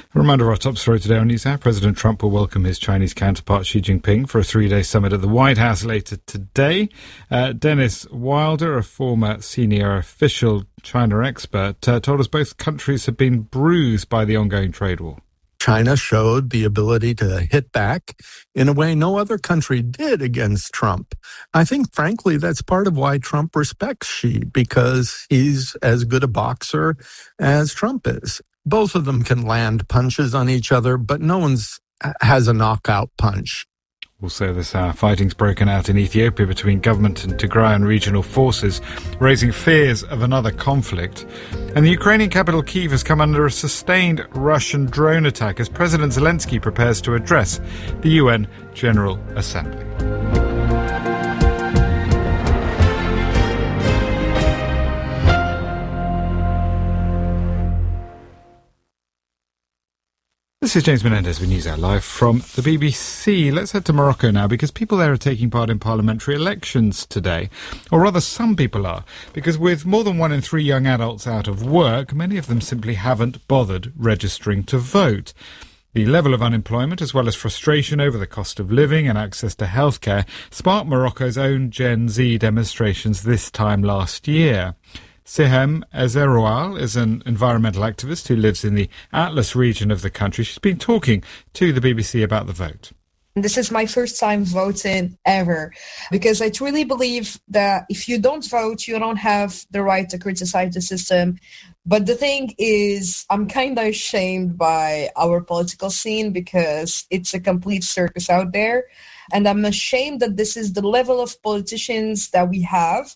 A reminder of our top story today on NewsHour. President Trump will welcome his Chinese counterpart Xi Jinping for a 3-day summit at the White House later today. Dennis Wilder, a former senior official China expert, told us both countries have been bruised by the ongoing trade war. China showed the ability to hit back in a way no other country did against Trump. I think, frankly, that's part of why Trump respects Xi, because he's as good a boxer as Trump is. Both of them can land punches on each other, but no one's has a knockout punch. Also this hour, fighting's broken out in Ethiopia between government and Tigrayan regional forces, raising fears of another conflict. And the Ukrainian capital Kyiv has come under a sustained Russian drone attack as President Zelensky prepares to address the UN General Assembly. This is James Menendez with NewsHour Live from the BBC. Let's head to Morocco now, because people there are taking part in parliamentary elections today. Or rather, some people are, because with more than 1 in 3 young adults out of work, many of them simply haven't bothered registering to vote. The level of unemployment, as well as frustration over the cost of living and access to healthcare, sparked Morocco's own Gen Z demonstrations this time last year. Sihem Ezeroual is an environmental activist who lives in the Atlas region of the country. She's been talking to the BBC about the vote. This is my first time voting ever, because I truly believe that if you don't vote, you don't have the right to criticize the system. But the thing is, I'm kind of ashamed by our political scene because it's a complete circus out there. And I'm ashamed that this is the level of politicians that we have.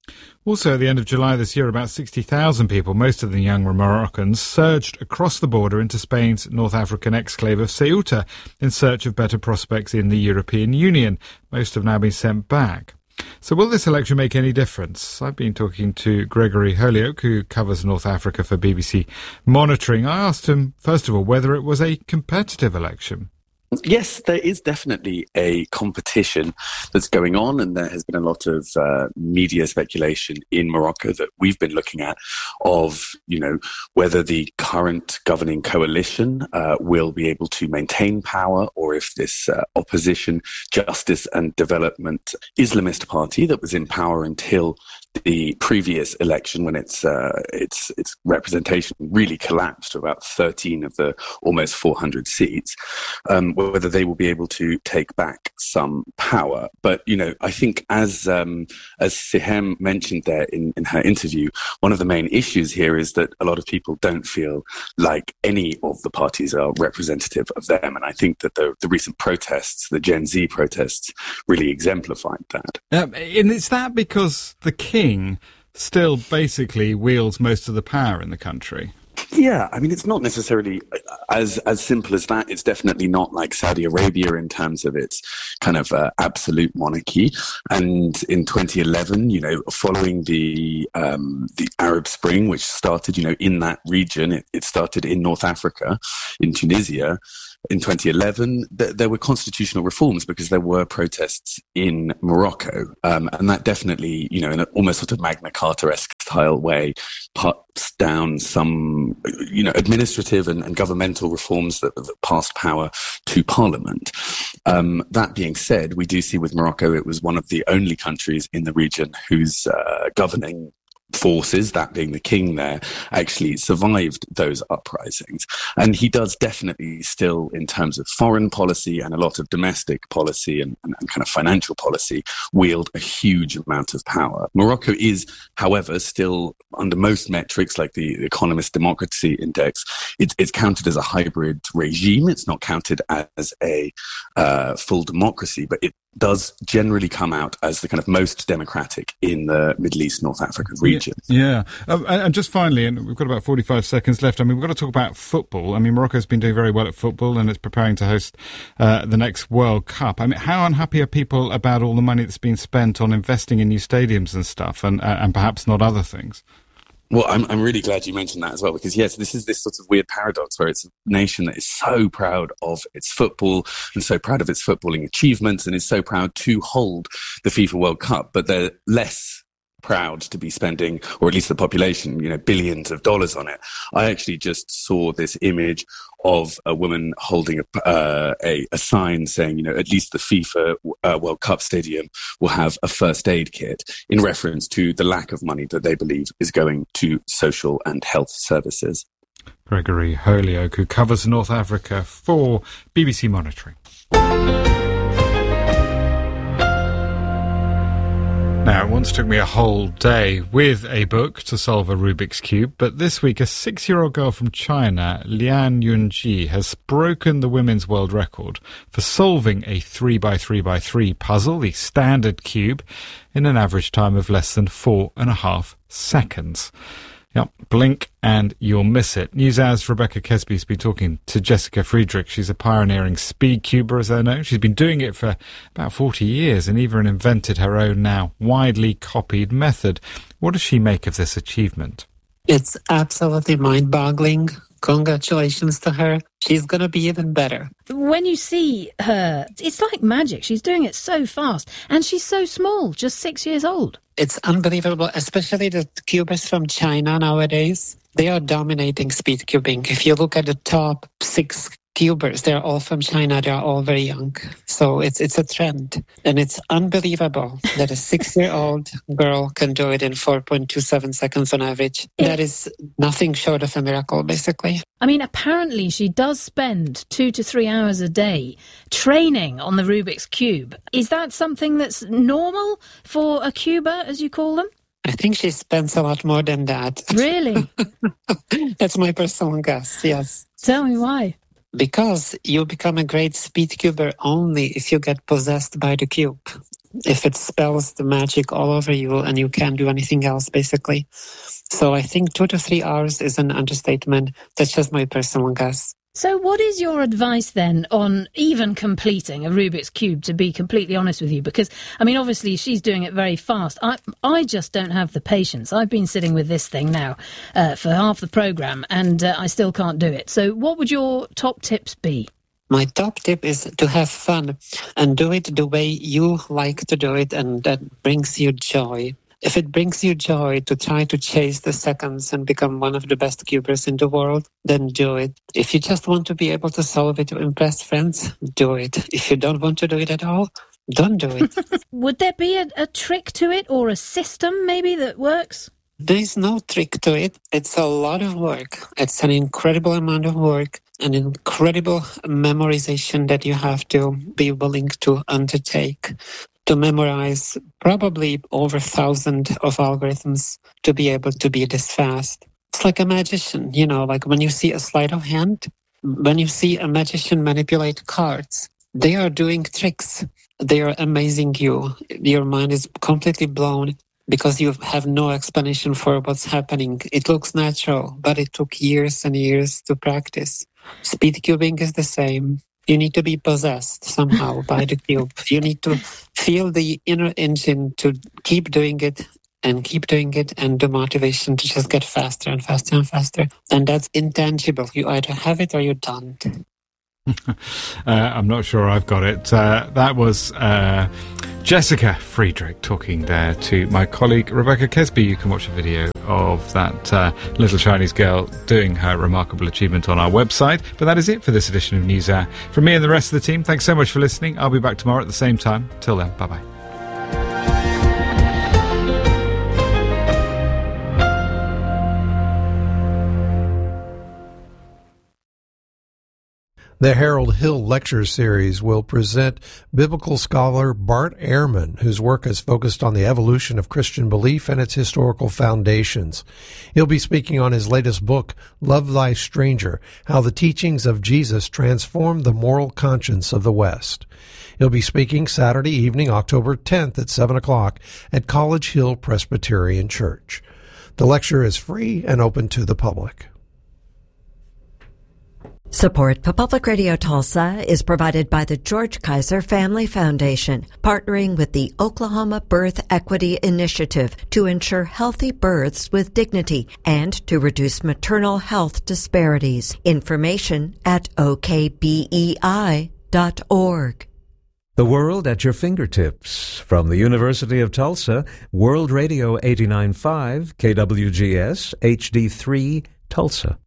Also, at the end of July this year, about 60,000 people, most of them young Moroccans, surged across the border into Spain's North African exclave of Ceuta in search of better prospects in the European Union. Most have now been sent back. So will this election make any difference? I've been talking to Gregory Holyoke, who covers North Africa for BBC Monitoring. I asked him, first of all, whether it was a competitive election. Yes, there is definitely a competition that's going on, and there has been a lot of media speculation in Morocco that we've been looking at of, whether the current governing coalition will be able to maintain power, or if this opposition Justice and Development Islamist party that was in power until the previous election, when its representation really collapsed to about 13 of the almost 400 seats, whether they will be able to take back some power. But, I think as Sihem mentioned there in her interview, one of the main issues here is that a lot of people don't feel like any of the parties are representative of them. And I think that the recent protests, the Gen Z protests, really exemplified that. And is that because the king still basically wields most of the power in the country? Yeah, it's not necessarily as simple as that. It's definitely not like Saudi Arabia in terms of its kind of absolute monarchy. And in 2011, following the Arab Spring, which started, in that region, it started in North Africa, in Tunisia. In 2011, there were constitutional reforms because there were protests in Morocco. And that definitely, in an almost sort of Magna Carta-esque style way, puts down some, administrative and governmental reforms that passed power to Parliament. That being said, we do see with Morocco, it was one of the only countries in the region whose governing forces, that being the king there, actually survived those uprisings. And he does definitely still, in terms of foreign policy and a lot of domestic policy and kind of financial policy, wield a huge amount of power. Morocco is, however, still under most metrics, like the Economist Democracy Index, it's counted as a hybrid regime. It's not counted as a full democracy, but it does generally come out as the kind of most democratic in the Middle East, North Africa region. Yeah. And just finally, and we've got about 45 seconds left, we've got to talk about football. Morocco's been doing very well at football and it's preparing to host the next World Cup. How unhappy are people about all the money that's been spent on investing in new stadiums and stuff and perhaps not other things? Well, I'm really glad you mentioned that as well, because yes, this is this sort of weird paradox where it's a nation that is so proud of its football and so proud of its footballing achievements and is so proud to hold the FIFA World Cup, but they're less proud to be spending, or at least the population, billions of dollars on it. I actually just saw this image of a woman holding a sign saying, at least the FIFA World Cup stadium will have a first aid kit, in reference to the lack of money that they believe is going to social and health services. Gregory Holyoake, who covers North Africa for BBC Monitoring. Now, it once took me a whole day with a book to solve a Rubik's Cube, but this week a 6-year-old girl from China, Lian Yunji, has broken the women's world record for solving a 3x3x3 puzzle, the standard cube, in an average time of less than 4.5 seconds. Yep, blink and you'll miss it. NewsHour's Rebecca Kesby has been talking to Jessica Friedrich. She's a pioneering speed cuber, as I know. She's been doing it for about 40 years and even invented her own now widely copied method. What does she make of this achievement? It's absolutely mind-boggling. Congratulations to her. She's going to be even better. When you see her, it's like magic. She's doing it so fast. And she's so small, just 6 years old. It's unbelievable, especially the cubers from China nowadays. They are dominating speed cubing. If you look at the top 6 cubers, they're all from China. They're all very young. So it's a trend. And it's unbelievable that a 6-year-old girl can do it in 4.27 seconds on average. That is nothing short of a miracle, basically. I mean, apparently she does spend 2 to 3 hours a day training on the Rubik's Cube. Is that something that's normal for a cuber, as you call them? I think she spends a lot more than that. Really? That's my personal guess, yes. Tell me why. Because you become a great speed cuber only if you get possessed by the cube. If it spells the magic all over you and you can't do anything else, basically. So I think 2 to 3 hours is an understatement. That's just my personal guess. So what is your advice then on even completing a Rubik's Cube, to be completely honest with you? Because, I mean, obviously she's doing it very fast. I just don't have the patience. I've been sitting with this thing now for half the programme and I still can't do it. So what would your top tips be? My top tip is to have fun and do it the way you like to do it and that brings you joy. If it brings you joy to try to chase the seconds and become one of the best cubers in the world, then do it. If you just want to be able to solve it to impress friends, do it. If you don't want to do it at all, don't do it. Would there be a trick to it or a system maybe that works? There is no trick to it. It's a lot of work. It's an incredible amount of work, an incredible memorization that you have to be willing to undertake. To memorize probably over 1,000 of algorithms to be able to be this fast. It's like a magician, like when you see a sleight of hand, when you see a magician manipulate cards, they are doing tricks. They are amazing you. Your mind is completely blown because you have no explanation for what's happening. It looks natural, but it took years and years to practice. Speed cubing is the same. You need to be possessed somehow by the cube. You need to feel the inner engine to keep doing it and the motivation to just get faster and faster and faster. And that's intangible. You either have it or you don't. I'm not sure I've got it. That was Jessica Friedrich talking there to my colleague Rebecca Kesby. You can watch a video of that little Chinese girl doing her remarkable achievement on our website. But that is it for this edition of NewsHour. From me and the rest of the team, thanks so much for listening. I'll be back tomorrow at the same time. Till then, bye-bye. The Harold Hill Lecture Series will present biblical scholar Bart Ehrman, whose work has focused on the evolution of Christian belief and its historical foundations. He'll be speaking on his latest book, Love Thy Stranger, How the Teachings of Jesus Transformed the Moral Conscience of the West. He'll be speaking Saturday evening, October 10th at 7 o'clock at College Hill Presbyterian Church. The lecture is free and open to the public. Support for Public Radio Tulsa is provided by the George Kaiser Family Foundation, partnering with the Oklahoma Birth Equity Initiative to ensure healthy births with dignity and to reduce maternal health disparities. Information at okbei.org. The world at your fingertips. From the University of Tulsa, World Radio 89.5, KWGS, HD3, Tulsa.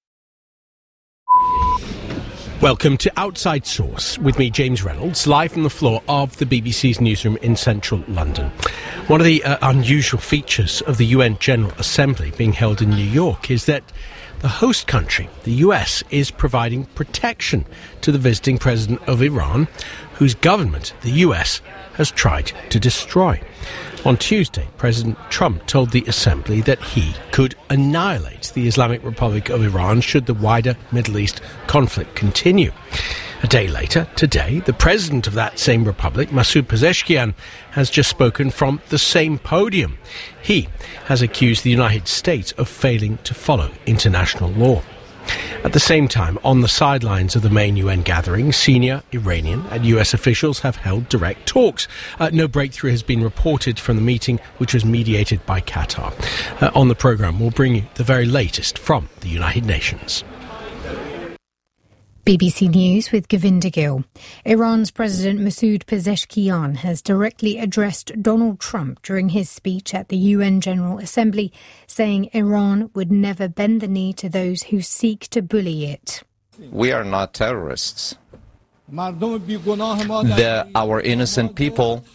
Welcome to Outside Source with me, James Reynolds, live from the floor of the BBC's newsroom in central London. One of the unusual features of the UN General Assembly being held in New York is that the host country, the US, is providing protection to the visiting president of Iran, whose government the US has tried to destroy. On Tuesday, President Trump told the Assembly that he could annihilate the Islamic Republic of Iran should the wider Middle East conflict continue. A day later, today, the president of that same republic, Masoud Pezeshkian, has just spoken from the same podium. He has accused the United States of failing to follow international law. At the same time, on the sidelines of the main UN gathering, senior Iranian and US officials have held direct talks. No breakthrough has been reported from the meeting, which was mediated by Qatar. On the programme, we'll bring you the very latest from the United Nations. BBC News with Govinda Gill. Iran's President Masoud Pezeshkian has directly addressed Donald Trump during his speech at the UN General Assembly, saying Iran would never bend the knee to those who seek to bully it. We are not terrorists. Our innocent people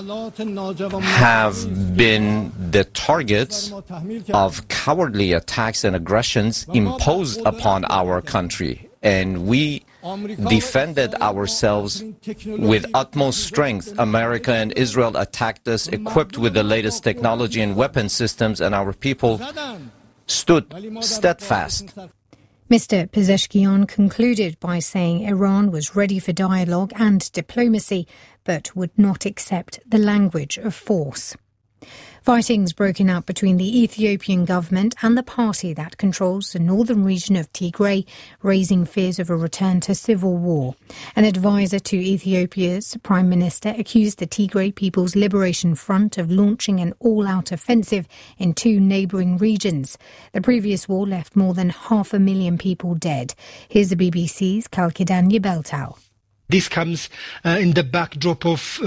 have been the targets of cowardly attacks and aggressions imposed upon our country. And we defended ourselves with utmost strength. America and Israel attacked us, equipped with the latest technology and weapon systems, and our people stood steadfast. Mr. Pezeshkian concluded by saying Iran was ready for dialogue and diplomacy, but would not accept the language of force. Fighting's broken out between the Ethiopian government and the party that controls the northern region of Tigray, raising fears of a return to civil war. An advisor to Ethiopia's Prime Minister accused the Tigray People's Liberation Front of launching an all-out offensive in two neighbouring regions. The previous war left more than 500,000 people dead. Here's the BBC's Kalkidan Yebeltal. This comes in the backdrop of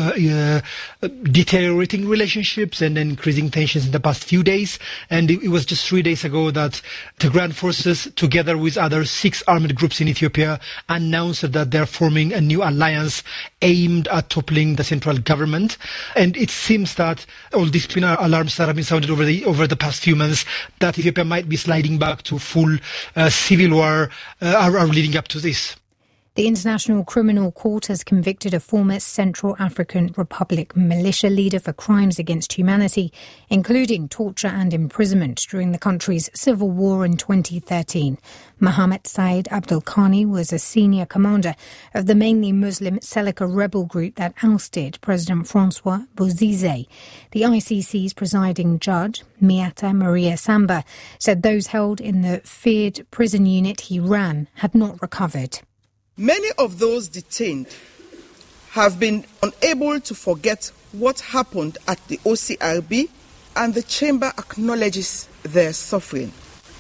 deteriorating relationships and increasing tensions in the past few days. And it was just 3 days ago that the Grand Forces, together with other 6 armed groups in Ethiopia, announced that they're forming a new alliance aimed at toppling the central government. And it seems that all these alarms that have been sounded over the past few months, that Ethiopia might be sliding back to full civil war, are leading up to this. The International Criminal Court has convicted a former Central African Republic militia leader for crimes against humanity, including torture and imprisonment during the country's civil war in 2013. Mohamed Said Abdelkhani was a senior commander of the mainly Muslim Seleka rebel group that ousted President Francois Bozize. The ICC's presiding judge, Miata Maria Samba, said those held in the feared prison unit he ran had not recovered. Many of those detained have been unable to forget what happened at the OCRB, and the chamber acknowledges their suffering.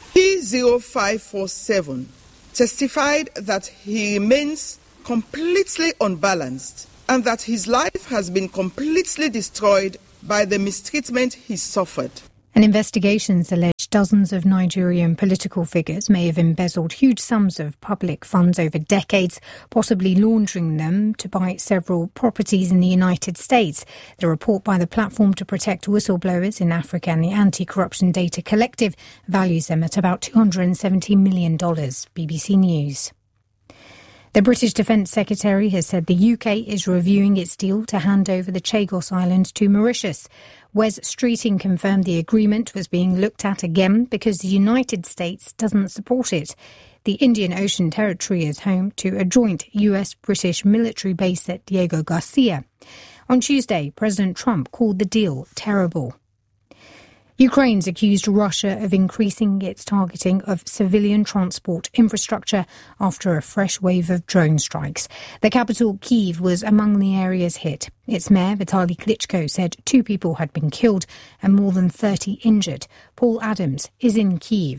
P0547 testified that he remains completely unbalanced and that his life has been completely destroyed by the mistreatment he suffered. An investigations allege dozens of Nigerian political figures may have embezzled huge sums of public funds over decades, possibly laundering them to buy several properties in the United States. The report by the Platform to Protect Whistleblowers in Africa and the Anti-Corruption Data Collective values them at about $270 million. BBC News. The British Defence Secretary has said the UK is reviewing its deal to hand over the Chagos Islands to Mauritius. Wes Streeting confirmed the agreement was being looked at again because the United States doesn't support it. The Indian Ocean Territory is home to a joint US-British military base at Diego Garcia. On Tuesday, President Trump called the deal terrible. Ukraine's accused Russia of increasing its targeting of civilian transport infrastructure after a fresh wave of drone strikes. The capital, Kyiv, was among the areas hit. Its mayor, Vitaly Klitschko, said 2 people had been killed and more than 30 injured. Paul Adams is in Kyiv.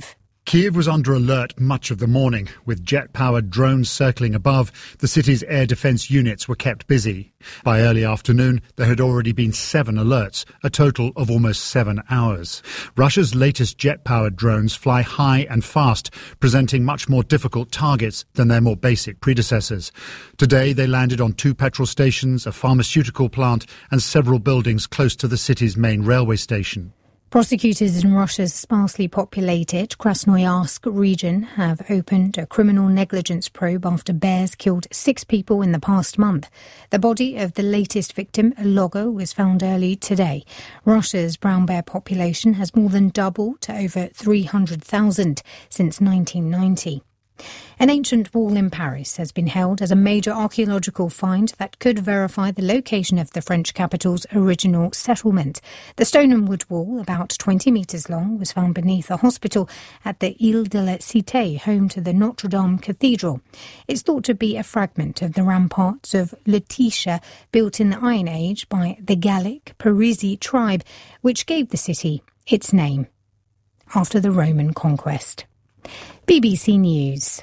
Kyiv was under alert much of the morning. With jet-powered drones circling above, the city's air defence units were kept busy. By early afternoon, there had already been 7 alerts, a total of almost 7 hours. Russia's latest jet-powered drones fly high and fast, presenting much more difficult targets than their more basic predecessors. Today, they landed on 2 petrol stations, a pharmaceutical plant, and several buildings close to the city's main railway station. Prosecutors in Russia's sparsely populated Krasnoyarsk region have opened a criminal negligence probe after bears killed 6 people in the past month. The body of the latest victim, a logger, was found early today. Russia's brown bear population has more than doubled to over 300,000 since 1990. An ancient wall in Paris has been held as a major archaeological find that could verify the location of the French capital's original settlement. The stone and wood wall, about 20 metres long, was found beneath a hospital at the Ile de la Cité, home to the Notre Dame Cathedral. It's thought to be a fragment of the ramparts of Lutetia, built in the Iron Age by the Gallic Parisi tribe, which gave the city its name after the Roman conquest. BBC News.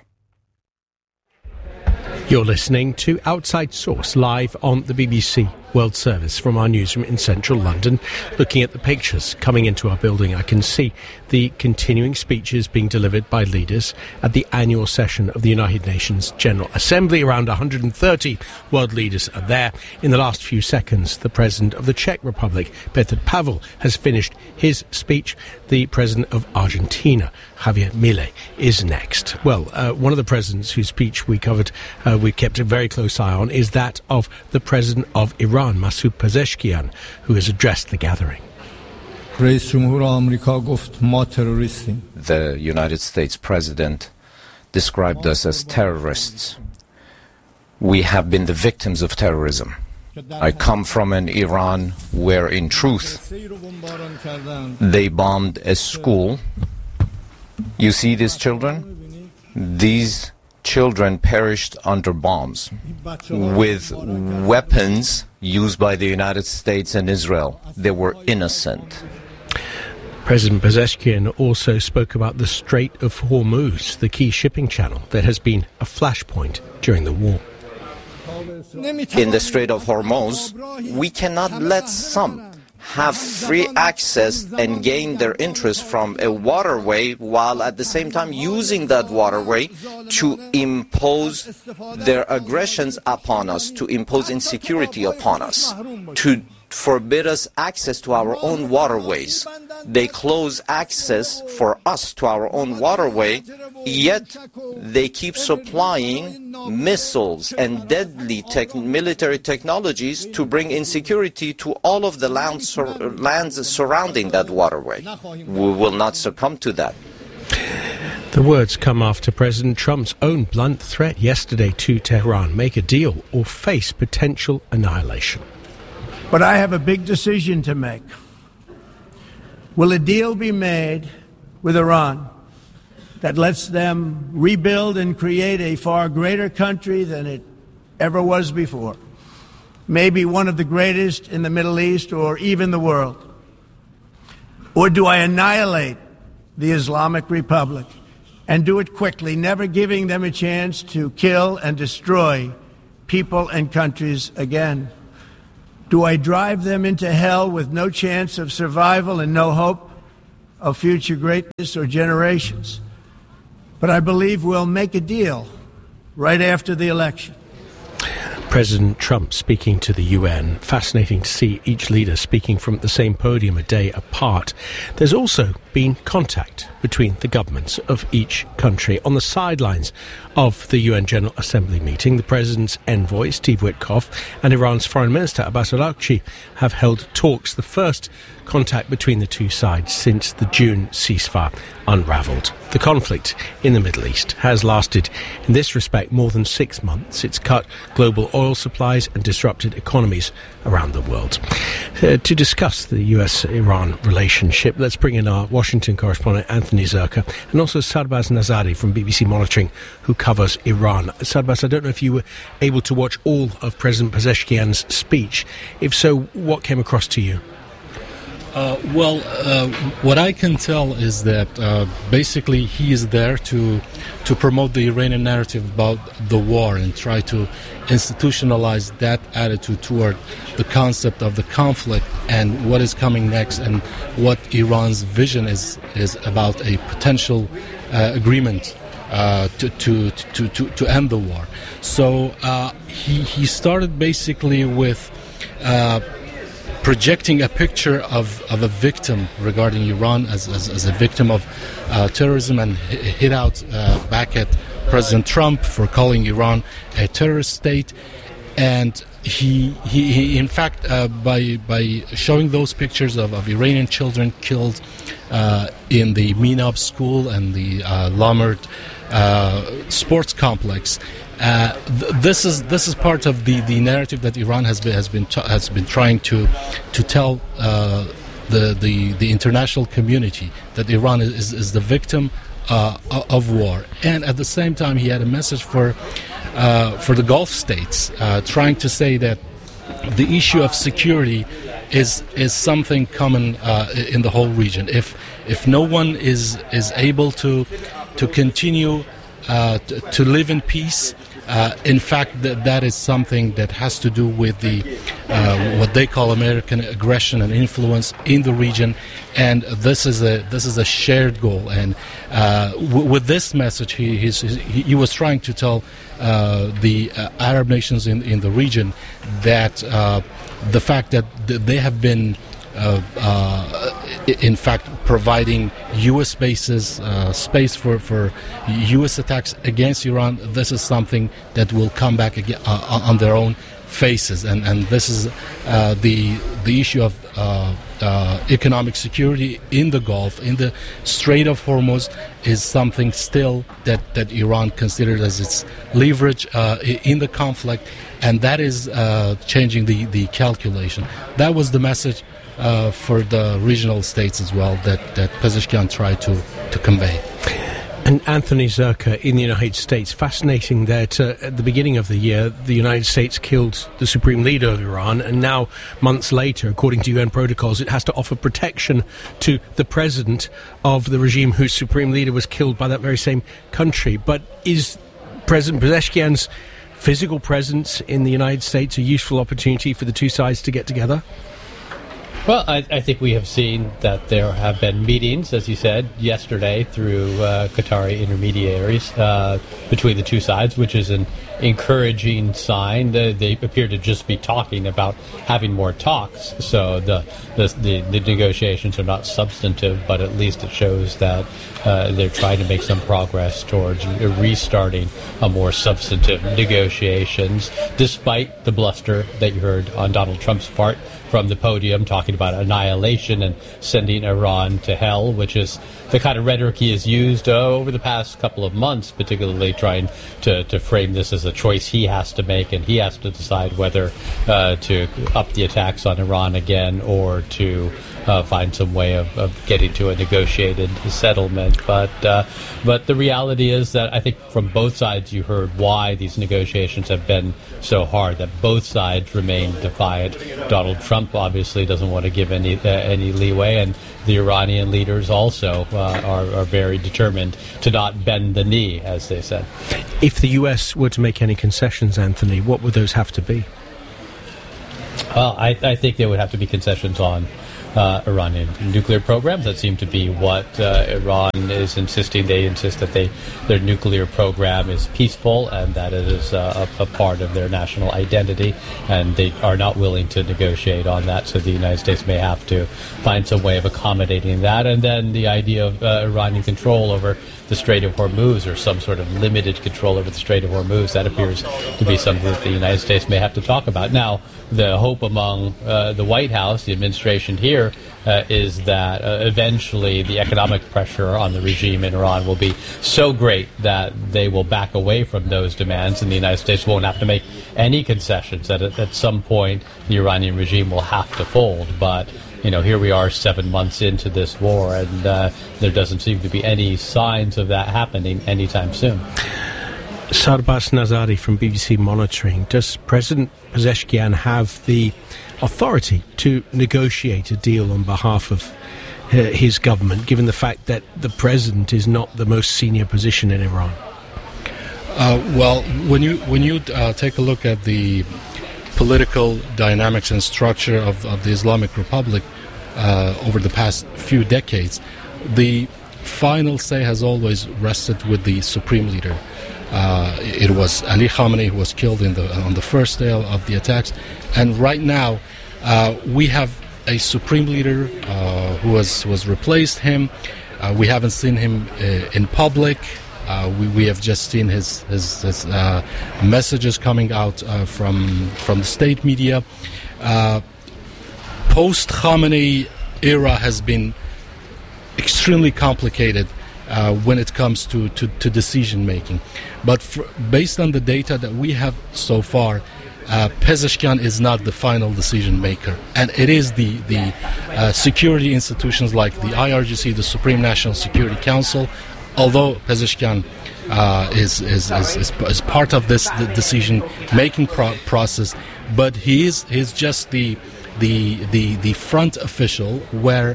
You're listening to Outside Source live on the BBC World Service from our newsroom in central London. Looking at the pictures coming into our building, I can see the continuing speeches being delivered by leaders at the annual session of the United Nations General Assembly. Around 130 world leaders are there. In the last few seconds, the President of the Czech Republic, Petr Pavel, has finished his speech. The President of Argentina, Javier Milei, is next. Well, one of the presidents whose speech we covered, we kept a very close eye on, is that of the President of Iran, Masoud Pezeshkian, who has addressed the gathering. The United States President described us as terrorists. We have been the victims of terrorism. I come from an Iran where, in truth, they bombed a school. You see these children? These children perished under bombs with weapons used by the United States and Israel. They were innocent. President Pezeshkian also spoke about the Strait of Hormuz, the key shipping channel that has been a flashpoint during the war. In the Strait of Hormuz, we cannot let some have free access and gain their interest from a waterway while at the same time using that waterway to impose their aggressions upon us, to impose insecurity upon us, to forbid us access to our own waterways. They close access for us to our own waterway, yet they keep supplying missiles and deadly military technologies to bring insecurity to all of the lands surrounding that waterway. We will not succumb to that. The words come after President Trump's own blunt threat yesterday to Tehran: make a deal or face potential annihilation. But I have a big decision to make. Will a deal be made with Iran that lets them rebuild and create a far greater country than it ever was before? Maybe one of the greatest in the Middle East or even the world. Or do I annihilate the Islamic Republic and do it quickly, never giving them a chance to kill and destroy people and countries again? Do I drive them into hell with no chance of survival and no hope of future greatness or generations? But I believe we'll make a deal right after the election. President Trump speaking to the UN. Fascinating to see each leader speaking from the same podium a day apart. There's also been contact between the governments of each country. On the sidelines of the UN General Assembly meeting, the President's envoy, Steve Witkoff, and Iran's Foreign Minister, Abbas Araghchi, have held talks, the first contact between the two sides since the June ceasefire unravelled. The conflict in the Middle East has lasted, in this respect, more than 6 months. It's cut global oil supplies and disrupted economies around the world. To discuss the US-Iran relationship, let's bring in our Washington correspondent Anthony Zerka and also Sarbaz Nazari from BBC Monitoring, who covers Iran. Sarbaz, I don't know if you were able to watch all of President Pezeshkian's speech. If so, what came across to you? What I can tell is that basically he is there to promote the Iranian narrative about the war and try to institutionalize that attitude toward the concept of the conflict and what is coming next and what Iran's vision is about a potential agreement to end the war. So he started basically with projecting a picture of a victim regarding Iran as a victim of terrorism, and hit out back at President Trump for calling Iran a terrorist state. And he in fact, by showing those pictures of Iranian children killed in the Minab school and the Lamert sports complex, this is part of the narrative that Iran has been trying to tell the international community, that Iran is the victim of war. And at the same time, he had a message for the Gulf states, trying to say that the issue of security is something common in the whole region. If no one is able to continue to live in peace, in fact, that is something that has to do with the what they call American aggression and influence in the region, and this is a shared goal. And with this message, he was trying to tell the Arab nations in the region that the fact that they have been in fact providing U.S. bases, space for U.S. attacks against Iran, this is something that will come back again on their own faces. And this is the issue of economic security in the Gulf, in the Strait of Hormuz, is something still that Iran considered as its leverage in the conflict, and that is changing the calculation. That was the message for the regional states as well that Pezeshkian tried to convey. And Anthony Zerka in the United States, fascinating that at the beginning of the year, the United States killed the supreme leader of Iran, and now, months later, according to UN protocols, it has to offer protection to the president of the regime whose supreme leader was killed by that very same country. But is President Pezeshkian's physical presence in the United States a useful opportunity for the two sides to get together? Well, I think we have seen that there have been meetings, as you said, yesterday through Qatari intermediaries between the two sides, which is an encouraging sign. They appear to just be talking about having more talks, so the negotiations are not substantive, but at least it shows that they're trying to make some progress towards restarting a more substantive negotiations, despite the bluster that you heard on Donald Trump's part from the podium, talking about annihilation and sending Iran to hell, which is the kind of rhetoric he has used over the past couple of months, particularly trying to frame this as a choice he has to make, and he has to decide whether to up the attacks on Iran again or to find some way of getting to a negotiated settlement. But the reality is that I think from both sides you heard why these negotiations have been so hard, that both sides remain defiant. Donald Trump obviously doesn't want to give any leeway, and the Iranian leaders also are very determined to not bend the knee, as they said. If the U.S. were to make any concessions, Anthony, what would those have to be? Well, I think there would have to be concessions on Iranian nuclear programs. That seemed to be what Iran is insisting. They insist that their nuclear program is peaceful and that it is a part of their national identity, and they are not willing to negotiate on that, so the United States may have to find some way of accommodating that. And then the idea of Iranian control over the Strait of Hormuz, or some sort of limited control over the Strait of Hormuz, that appears to be something that the United States may have to talk about. Now, the hope among the White House, the administration here, is that eventually the economic pressure on the regime in Iran will be so great that they will back away from those demands, and the United States won't have to make any concessions. That at some point the Iranian regime will have to fold. But here we are 7 months into this war, and there doesn't seem to be any signs of that happening anytime soon. Sarbaz Nazari from BBC Monitoring. Does President Pezeshkian have the authority to negotiate a deal on behalf of his government, given the fact that the president is not the most senior position in Iran? Well, when you take a look at the political dynamics and structure of the Islamic Republic over the past few decades, the final say has always rested with the supreme leader. It was Ali Khamenei who was killed on the first day of the attacks, and right now we have a supreme leader who has replaced him. We haven't seen him in public. We have just seen his messages coming out from the state media. Post Khamenei era has been extremely complicated when it comes to decision making. But based on the data that we have so far, Pezeshkian is not the final decision maker, and it is the security institutions like the IRGC, the Supreme National Security Council. Although Pezeshkian is part of this decision making process, but he's just the front official where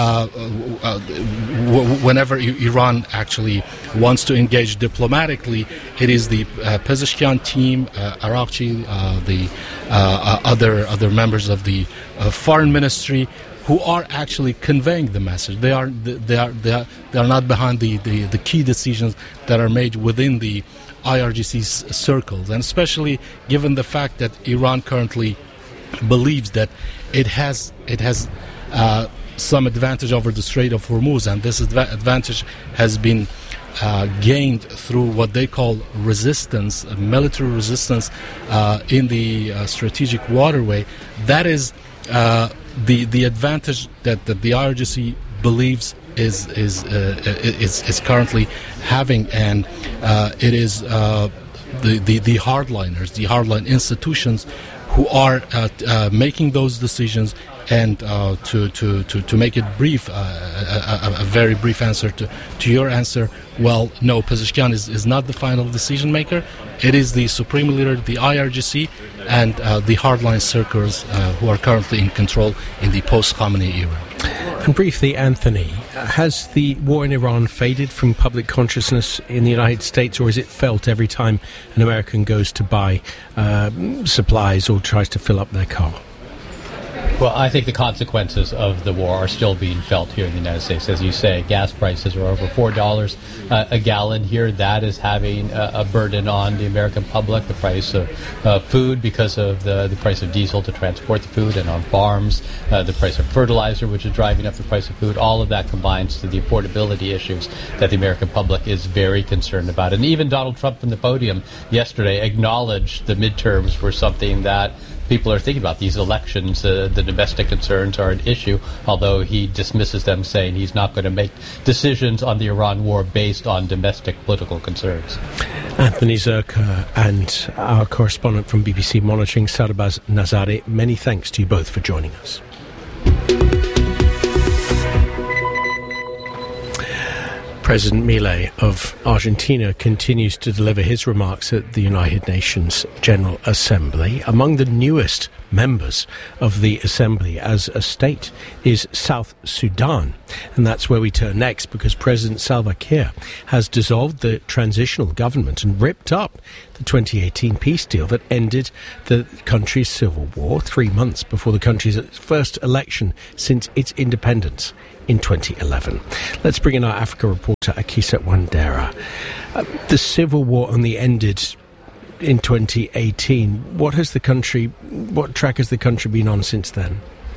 whenever Iran actually wants to engage diplomatically, it is the Pezeshkian team, Arakchi, the other members of the foreign ministry, who are actually conveying the message. They are not behind the key decisions that are made within the IRGC's circles, and especially given the fact that Iran currently believes that it has some advantage over the Strait of Hormuz, and this advantage has been gained through what they call resistance, military resistance in the strategic waterway. That is the advantage that the IRGC believes is currently having, and it is the hardliners, the hardline institutions, who are making those decisions. And to make it brief, a very brief answer to your answer, well, no, Pezeshkian is not the final decision maker. It is the supreme leader, the IRGC, and the hardline circles who are currently in control in the post-Khamenei era. And briefly, Anthony, has the war in Iran faded from public consciousness in the United States, or is it felt every time an American goes to buy supplies or tries to fill up their car? Well, I think the consequences of the war are still being felt here in the United States. As you say, gas prices are over $4 a gallon here. That is having a burden on the American public. The price of food, because of the price of diesel to transport the food, and on farms, the price of fertilizer, which is driving up the price of food. All of that combines to the affordability issues that the American public is very concerned about. And even Donald Trump from the podium yesterday acknowledged the midterms were something that people are thinking about. These elections, the domestic concerns are an issue, although he dismisses them, saying he's not going to make decisions on the Iran war based on domestic political concerns. Anthony Zerka and our correspondent from BBC Monitoring, Sarbaz Nazari, many thanks to you both for joining us. President Milei of Argentina continues to deliver his remarks at the United Nations General Assembly. Among the newest members of the Assembly as a state is South Sudan. And that's where we turn next, because President Salva Kiir has dissolved the transitional government and ripped up the 2018 peace deal that ended the country's civil war 3 months before the country's first election since its independence in 2011. Let's bring in our Africa reporter, Akisa Wandera. The civil war only ended in 2018. What track has the country been on since then?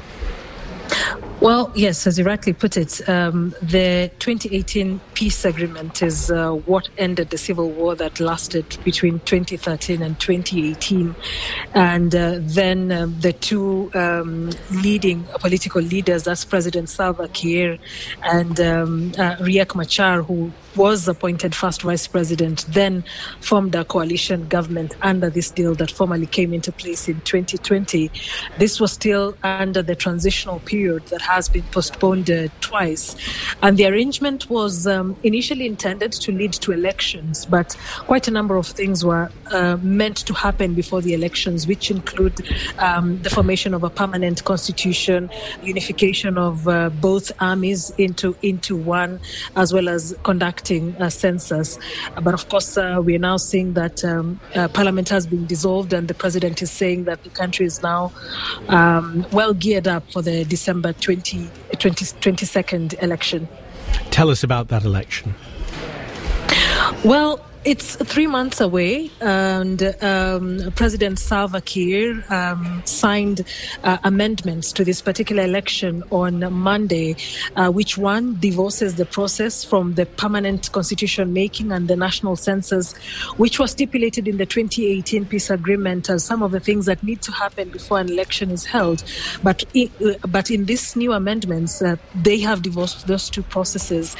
Well, yes, as you rightly put it, the 2018 peace agreement is what ended the civil war that lasted between 2013 and 2018. And then the two leading political leaders, that's President Salva Kiir and Riek Machar, who was appointed first vice president, then formed a coalition government under this deal that formally came into place in 2020. This was still under the transitional period that has been postponed twice. And the arrangement was initially intended to lead to elections, but quite a number of things were meant to happen before the elections, which include the formation of a permanent constitution, unification of both armies into one, as well as conducting a census. But of course, we are now seeing that Parliament has been dissolved, and the President is saying that the country is now well geared up for the December 22nd election. Tell us about that election. Well, it's 3 months away, and President Salva Kiir signed amendments to this particular election on Monday, which one divorces the process from the permanent constitution making and the national census, which was stipulated in the 2018 peace agreement as some of the things that need to happen before an election is held. But in these new amendments, they have divorced those two processes.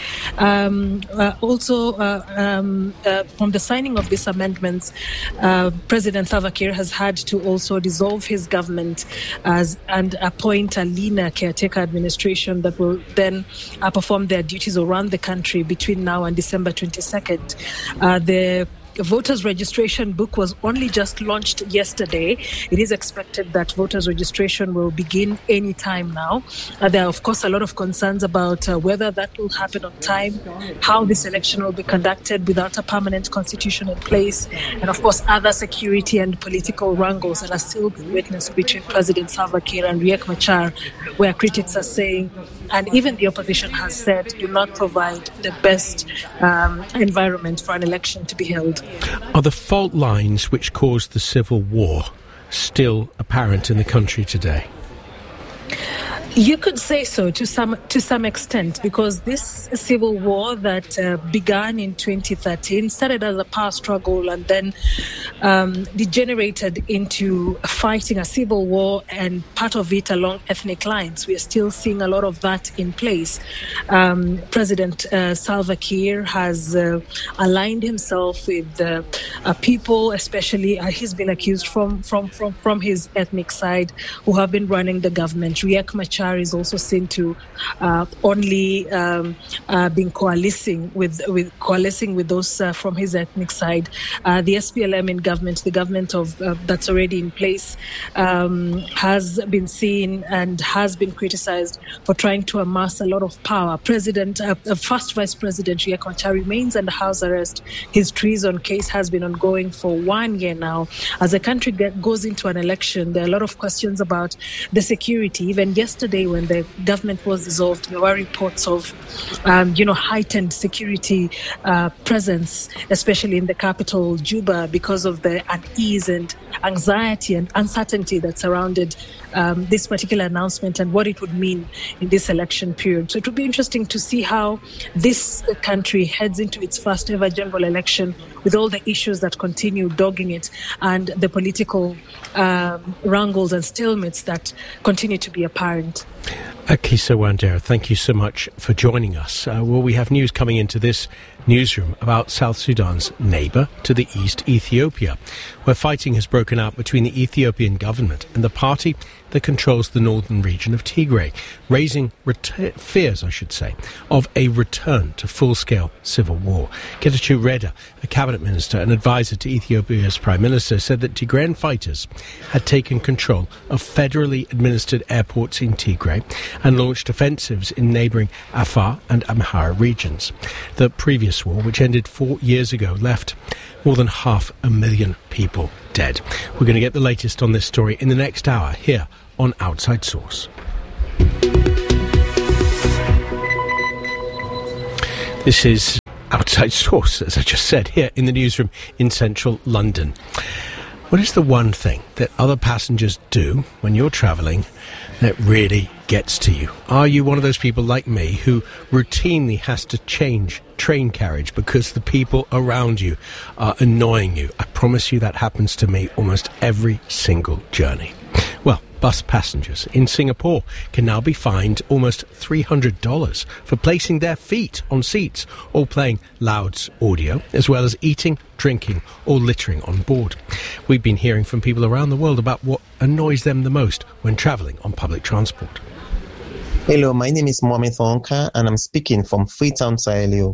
From the signing of these amendments, President Salva Kiir has had to also dissolve his government and appoint a leaner caretaker administration that will then perform their duties around the country between now and December 22nd. The voters registration book was only just launched yesterday. It is expected that voters registration will begin any time now. There are, of course, a lot of concerns about whether that will happen on time, how this election will be conducted without a permanent constitution in place, and, of course, other security and political wrangles that are still being witnessed between President Salva Kiir and Riek Machar, where critics are saying, and even the opposition has said, do not provide the best environment for an election to be held. Are the fault lines which caused the civil war still apparent in the country today? You could say so to some extent, because this civil war that began in 2013 started as a power struggle and then degenerated into fighting a civil war, and part of it along ethnic lines. We are still seeing a lot of that in place. President Salva Kiir has aligned himself with people, especially he's been accused from his ethnic side, who have been running the government. Riek Machar is also seen to only being coalescing with those from his ethnic side. The SPLM in government, the government of that's already in place, has been seen and has been criticized for trying to amass a lot of power. First Vice President Riek Machar remains under house arrest. His treason case has been ongoing for 1 year now. As the country goes into an election, there are a lot of questions about the security. Even yesterday, when the government was dissolved, there were reports of, heightened security presence, especially in the capital, Juba, because of the unease and anxiety and uncertainty that surrounded this particular announcement and what it would mean in this election period. So it would be interesting to see how this country heads into its first ever general election with all the issues that continue dogging it and the political wrangles and stalemates that continue to be apparent. Kisa Wandera, thank you so much for joining us. We have news coming into this newsroom about South Sudan's neighbour to the east, Ethiopia, where fighting has broken out between the Ethiopian government and the party that controls the northern region of Tigray, raising fears, of a return to full-scale civil war. Getachew Reda, a cabinet minister and advisor to Ethiopia's prime minister, said that Tigrayan fighters had taken control of federally administered airports in Tigray and launched offensives in neighbouring Afar and Amhara regions. The previous war, which ended 4 years ago, left more than 500,000 people dead. We're going to get the latest on this story in the next hour here on Outside Source. This is Outside Source, as I just said, here in the newsroom in central London. What is the one thing that other passengers do when you're travelling that really gets to you? Are you one of those people like me who routinely has to change train carriage because the people around you are annoying you? I promise you that happens to me almost every single journey. Well, bus passengers in Singapore can now be fined almost $300 for placing their feet on seats or playing loud audio, as well as eating, drinking or littering on board. We've been hearing from people around the world about what annoys them the most when travelling on public transport. Hello, my name is Mohamed Thonka and I'm speaking from Freetown, Sierra Leone.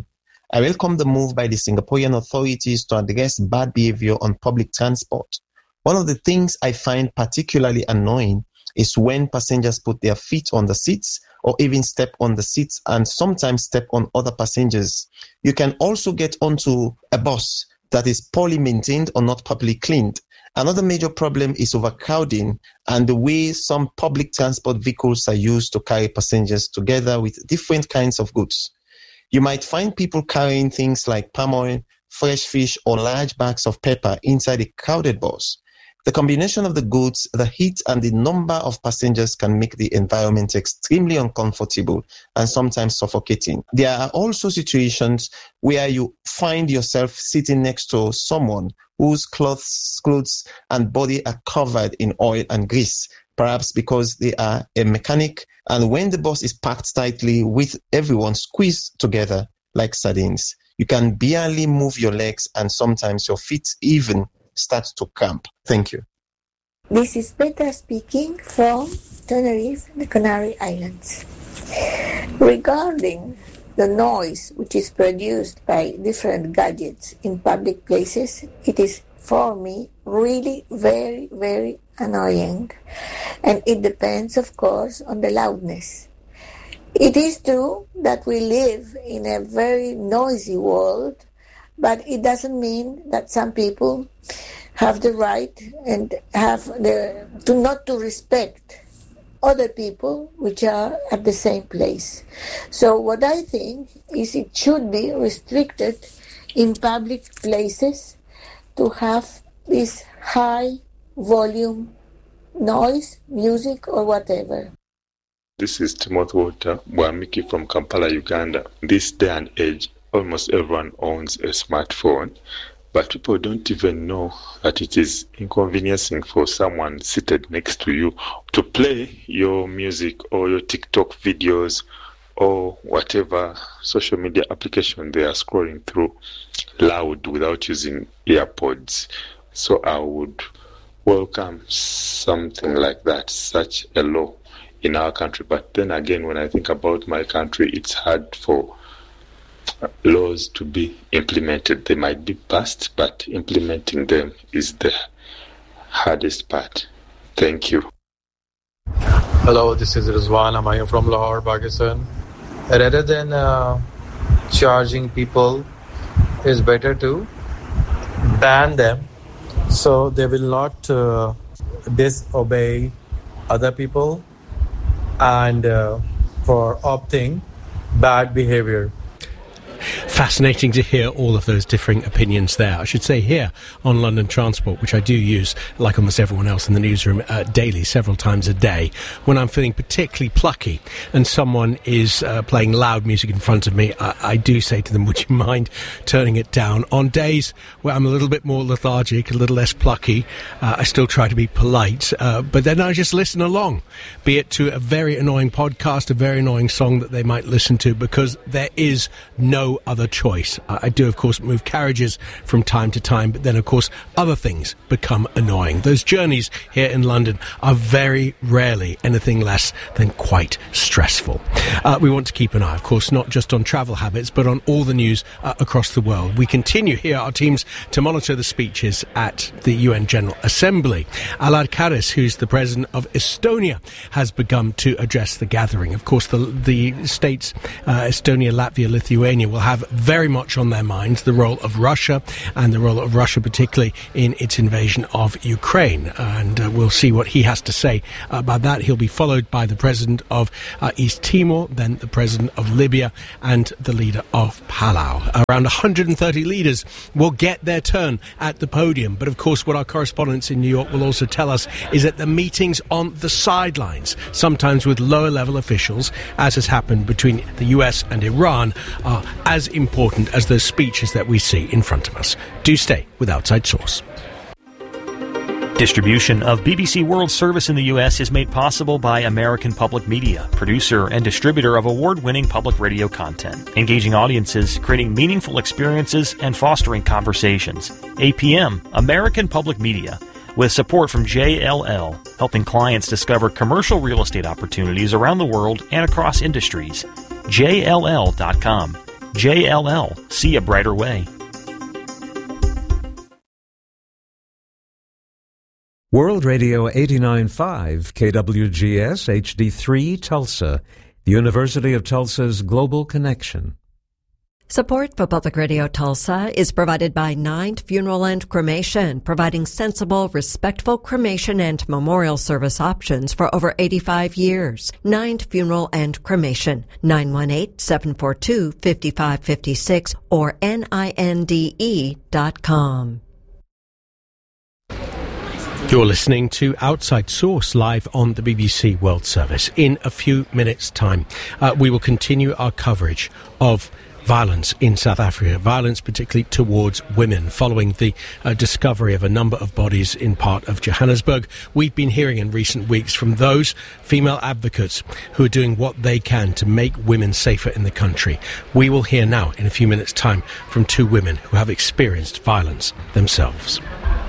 I welcome the move by the Singaporean authorities to address bad behavior on public transport. One of the things I find particularly annoying is when passengers put their feet on the seats or even step on the seats and sometimes step on other passengers. You can also get onto a bus that is poorly maintained or not properly cleaned. Another major problem is overcrowding and the way some public transport vehicles are used to carry passengers together with different kinds of goods. You might find people carrying things like palm oil, fresh fish, or large bags of pepper inside a crowded bus. The combination of the goods, the heat, and the number of passengers can make the environment extremely uncomfortable and sometimes suffocating. There are also situations where you find yourself sitting next to someone whose clothes and body are covered in oil and grease, perhaps because they are a mechanic, and when the bus is packed tightly with everyone squeezed together like sardines, you can barely move your legs and sometimes your feet even start to cramp. Thank you. This is Petra speaking from Tenerife, the Canary Islands. Regarding the noise which is produced by different gadgets in public places, it is for me really very, very annoying. And it depends, of course, on the loudness. It is true that we live in a very noisy world, but it doesn't mean that some people have the right and have to not to respect other people which are at the same place. So what I think is it should be restricted in public places to have this high volume noise, music or whatever. This is Timothy Walter Bwamiki from Kampala, Uganda. This day and age, almost everyone owns a smartphone, but people don't even know that it is inconveniencing for someone seated next to you to play your music or your TikTok videos or whatever social media application they are scrolling through loud without using earpods. So I would welcome something like that, such a law in our country. But then again, when I think about my country, it's hard for laws to be implemented. They might be passed, but implementing them is the hardest part. Thank you. Hello, this is Rizwan. I'm here from Lahore, Pakistan. Rather than charging people, it's better to ban them so they will not disobey other people and for opting bad behavior. Fascinating to hear all of those differing opinions there. I should say here on London Transport, which I do use, like almost everyone else in the newsroom, daily, several times a day, when I'm feeling particularly plucky and someone is playing loud music in front of me, I do say to them, would you mind turning it down? On days where I'm a little bit more lethargic, a little less plucky, I still try to be polite, but then I just listen along, be it to a very annoying podcast, a very annoying song that they might listen to, because there is no other choice. I do, of course, move carriages from time to time, but then, of course, other things become annoying. Those journeys here in London are very rarely anything less than quite stressful. We want to keep an eye, of course, not just on travel habits, but on all the news across the world. We continue here, our teams, to monitor the speeches at the UN General Assembly. Alad Karis, who's the president of Estonia, has begun to address the gathering. Of course, the states, Estonia, Latvia, Lithuania, will have very much on their minds the role of Russia, and the role of Russia particularly in its invasion of Ukraine. And we'll see what he has to say about that. He'll be followed by the president of East Timor, then the president of Libya, and the leader of Palau. Around 130 leaders will get their turn at the podium. But of course, what our correspondents in New York will also tell us is that the meetings on the sidelines, sometimes with lower level officials, as has happened between the US and Iran, are as important as those speeches that we see in front of us. Do stay with Outside Source. Distribution of BBC World Service in the U.S. is made possible by American Public Media, producer and distributor of award-winning public radio content, engaging audiences, creating meaningful experiences, and fostering conversations. APM, American Public Media, with support from JLL, helping clients discover commercial real estate opportunities around the world and across industries. JLL.com. JLL. See a brighter way. World Radio 89.5 KWGS HD3 Tulsa, the University of Tulsa's Global Connection. Support for Public Radio Tulsa is provided by Nine Funeral and Cremation, providing sensible, respectful cremation and memorial service options for over 85 years. Nine Funeral and Cremation, 918-742-5556 or NINDE.com. You're listening to Outside Source live on the BBC World Service. In a few minutes' time, we will continue our coverage of violence in South Africa, violence particularly towards women, following the discovery of a number of bodies in part of Johannesburg. We've been hearing in recent weeks from those female advocates who are doing what they can to make women safer in the country. We will hear now, in a few minutes' time, from two women who have experienced violence themselves.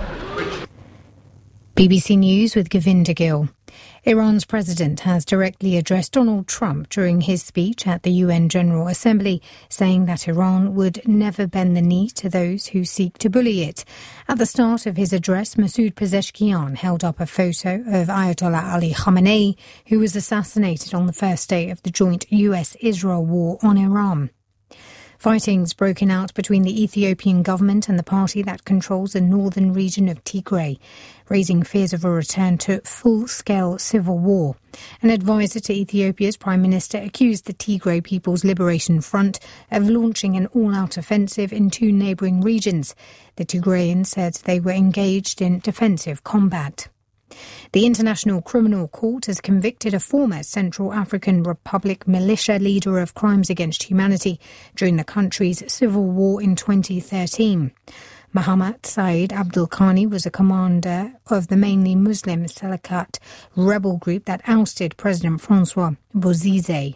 BBC News with Govinda Gill. Iran's president has directly addressed Donald Trump during his speech at the UN General Assembly, saying that Iran would never bend the knee to those who seek to bully it. At the start of his address, Masoud Pezeshkian held up a photo of Ayatollah Ali Khamenei, who was assassinated on the first day of the joint US-Israel war on Iran. Fighting's broken out between the Ethiopian government and the party that controls the northern region of Tigray, raising fears of a return to full-scale civil war. An advisor to Ethiopia's prime minister accused the Tigray People's Liberation Front of launching an all-out offensive in two neighbouring regions. The Tigrayans said they were engaged in defensive combat. The International Criminal Court has convicted a former Central African Republic militia leader of crimes against humanity during the country's civil war in 2013. Mohammed Said Abdul Khani was a commander of the mainly Muslim Selakat rebel group that ousted President Francois Bozize.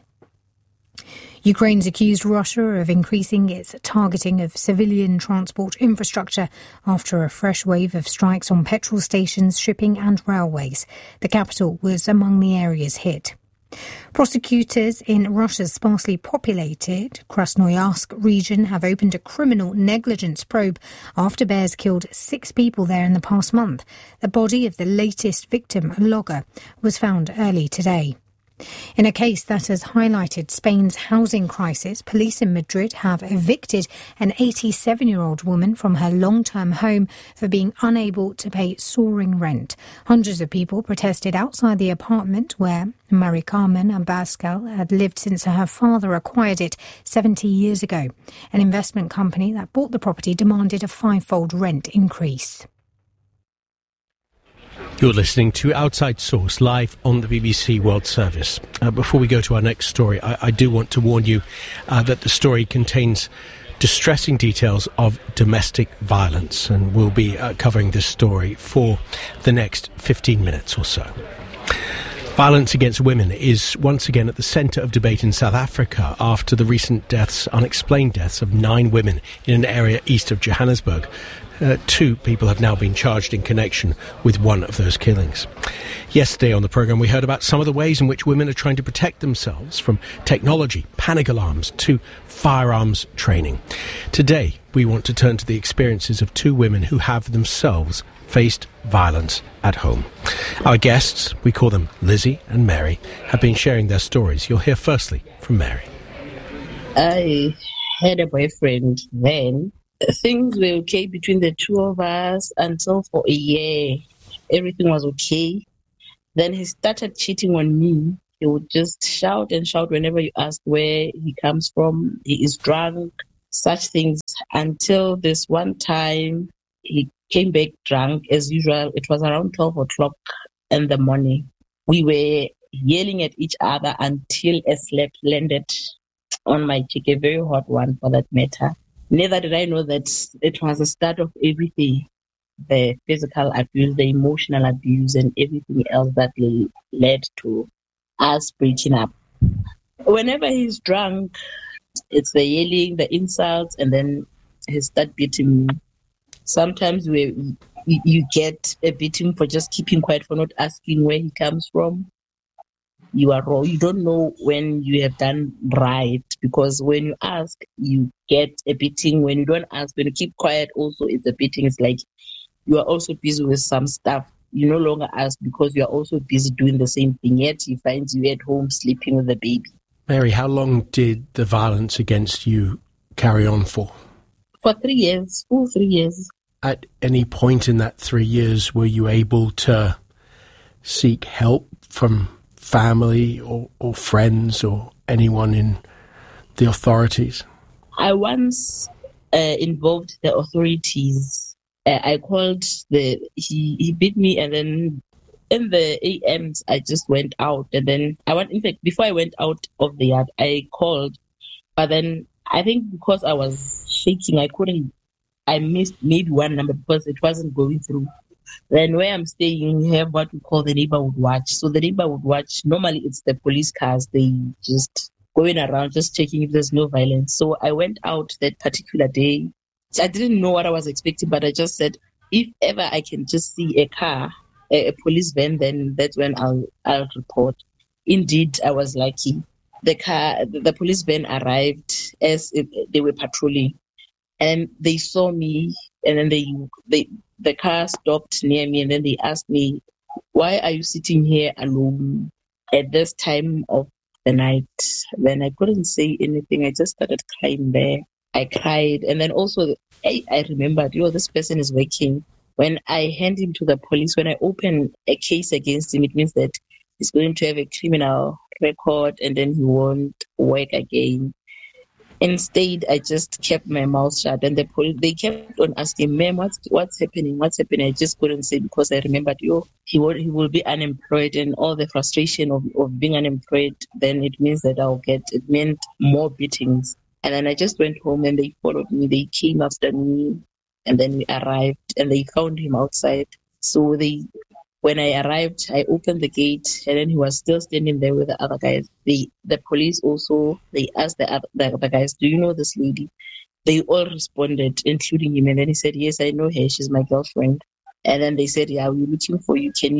Ukraine's accused Russia of increasing its targeting of civilian transport infrastructure after a fresh wave of strikes on petrol stations, shipping and railways. The capital was among the areas hit. Prosecutors in Russia's sparsely populated Krasnoyarsk region have opened a criminal negligence probe after bears killed 6 people there in the past month. The body of the latest victim, a logger, was found early today. In a case that has highlighted Spain's housing crisis, police in Madrid have evicted an 87-year-old woman from her long-term home for being unable to pay soaring rent. Hundreds of people protested outside the apartment where Mari Carmen Abascal had lived since her father acquired it 70 years ago. An investment company that bought the property demanded a 5-fold rent increase. You're listening to Outside Source live on the BBC World Service. Before we go to our next story, I do want to warn you that the story contains distressing details of domestic violence, and we'll be covering this story for the next 15 minutes or so. Violence against women is once again at the centre of debate in South Africa after the recent unexplained deaths of 9 women in an area east of Johannesburg. 2 people have now been charged in connection with one of those killings. Yesterday on the programme we heard about some of the ways in which women are trying to protect themselves, from technology, panic alarms to firearms training. Today we want to turn to the experiences of 2 women who have themselves faced violence at home. Our guests, we call them Lizzie and Mary, have been sharing their stories. You'll hear firstly from Mary. I had a boyfriend then. Things were okay between the two of us until for a year everything was okay. Then he started cheating on me. He would just shout and shout whenever you ask where he comes from. He is drunk, such things, until this one time he came back drunk as usual. It was around 12 o'clock in the morning. We were yelling at each other until a slap landed on my cheek, a very hot one for that matter. Neither did I know that it was the start of everything, the physical abuse, the emotional abuse, and everything else that led to us breaking up. Whenever he's drunk, it's the yelling, the insults, and then he starts beating me. Sometimes you get a beating for just keeping quiet, for not asking where he comes from. you are wrong. You don't know when you have done right, because when you ask, you get a beating. When you don't ask, when you keep quiet, also it's a beating. It's like you are also busy with some stuff. You no longer ask because you are also busy doing the same thing. Yet he finds you at home sleeping with the baby. Mary, how long did the violence against you carry on for? For 3 years, full 3 years. At any point in that 3 years, were you able to seek help from family or friends or anyone in the authorities? I once involved the authorities. I called he beat me, and then in the AMs I just went out, and then in fact before I went out of the yard I called, but then I think because I was shaking I missed maybe one number because it wasn't going through. Then where I'm staying, we have what we call the neighborhood watch. So the neighborhood watch, normally it's the police cars. They just going around, just checking if there's no violence. So I went out that particular day. I didn't know what I was expecting, but I just said, if ever I can just see a car, a police van, then that's when I'll report. Indeed, I was lucky. The police van arrived as they were patrolling, and they saw me, and then the car stopped near me, and then they asked me, why are you sitting here alone at this time of the night? Then I couldn't say anything. I just started crying there. I cried. And then also I remembered, this person is working. When I hand him to the police, when I open a case against him, it means that he's going to have a criminal record and then he won't work again. Instead, I just kept my mouth shut, and they kept on asking, ma'am, what's happening? What's happening? I just couldn't say because I remembered, he will be unemployed, and all the frustration of being unemployed, then it means that it meant more beatings. And then I just went home, and they followed me. They came after me, and then we arrived, and they found him outside. So when I arrived, I opened the gate, and then he was still standing there with the other guys. The police also, they asked the other guys, do you know this lady? They all responded, including him. And then he said, yes, I know her. She's my girlfriend. And then they said, yeah, we're looking for you. Can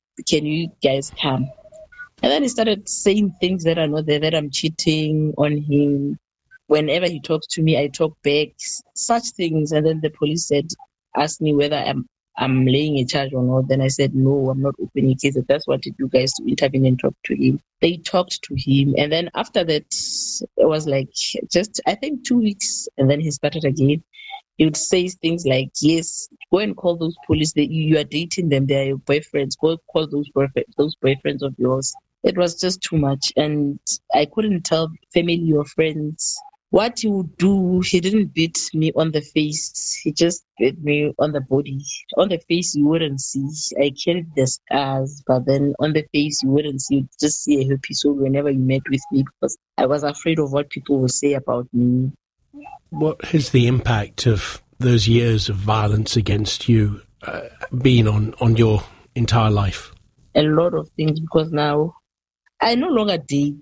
you guys come? And then he started saying things that are not there, that I'm cheating on him. Whenever he talks to me, I talk back, such things. And then the police asked me whether I'm laying a charge or not. Then I said, no, I'm not opening a case. That's what you guys to intervene and talk to him. They talked to him. And then after that, it was like just, I think 2 weeks. And then he started again. He would say things like, yes, go and call those police. You are dating them. They are your boyfriends. Go call those boyfriends of yours. It was just too much. And I couldn't tell family or friends what he would do. He didn't beat me on the face. He just beat me on the body. On the face, you wouldn't see. I carried the scars, but then on the face, you wouldn't see. You'd just see a happy soul whenever you met with me because I was afraid of what people would say about me. What has the impact of those years of violence against you been on your entire life? A lot of things, because now I no longer date.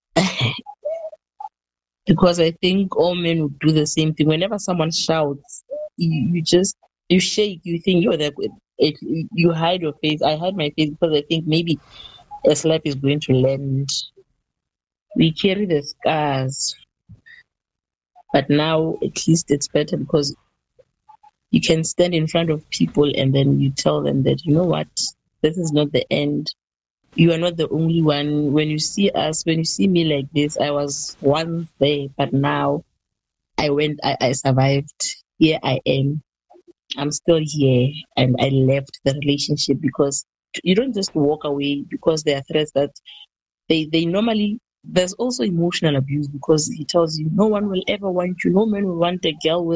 Because I think all men would do the same thing. Whenever someone shouts, you shake. You think you hide your face. I hide my face because I think maybe a slap is going to land. We carry the scars, but now at least it's better because you can stand in front of people and then you tell them that, you know what, this is not the end. You are not the only one. When you see me like this, I was once there, but now I survived. Here I am. I'm still here, and I left the relationship because you don't just walk away because there are threats that they normally. There's also emotional abuse because he tells you no one will ever want you. No man will want a girl with